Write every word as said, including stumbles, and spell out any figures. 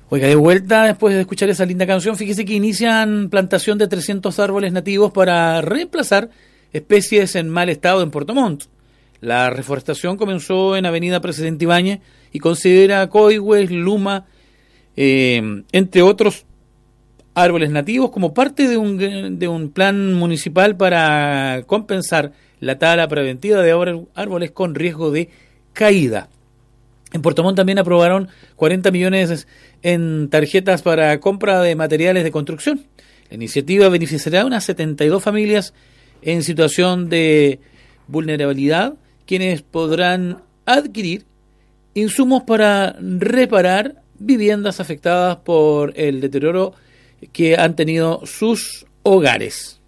Oiga, de vuelta después de escuchar esa linda canción, fíjese que inician plantación de trescientos árboles nativos para reemplazar especies en mal estado en Puerto Montt. La reforestación comenzó en Avenida Presidente Ibáñez y considera coigües, luma, eh, entre otros árboles nativos como parte de un, de un plan municipal para compensar la tala preventiva de árboles con riesgo de caída. En Puerto Montt también aprobaron cuarenta millones en tarjetas para compra de materiales de construcción. La iniciativa beneficiará a unas setenta y dos familias en situación de vulnerabilidad, quienes podrán adquirir insumos para reparar viviendas afectadas por el deterioro que han tenido sus hogares.